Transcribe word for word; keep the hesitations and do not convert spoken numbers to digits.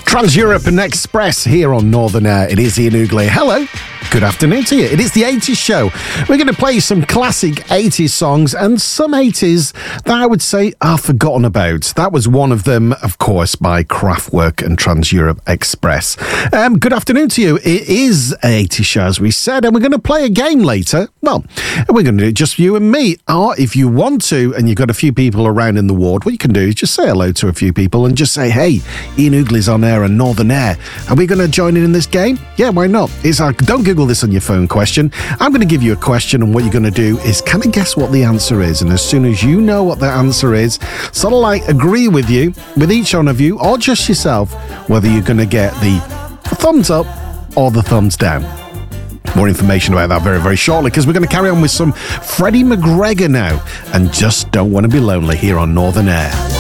Trans-Europe and Express here on Northern Air. It is Ian Oogley. Hello. Good afternoon to you. It is the eighties show. We're going to play some classic eighties songs and some eighties that I would say are forgotten about. That was one of them, of course, by Kraftwerk and Trans-Europe Express. Um, good afternoon to you. It is an eighties show, as we said, and we're going to play a game later. Well, we're going to do it just you and me. Or if you want to, and you've got a few people around in the ward, what you can do is just say hello to a few people and just say, hey, Ian Oogley's on air and Northern Air. Are we going to join in in this game? Yeah, why not? It's our don't Google this on your phone question. I'm going to give you a question, and what you're going to do is kind of guess what the answer is. And as soon as you know what the answer is, sort of like agree with you, with each one of you, or just yourself, whether you're going to get the thumbs up or the thumbs down. More information about that very, very shortly, because we're going to carry on with some Freddie McGregor now, and Just Don't Want to Be Lonely here on Northern Air.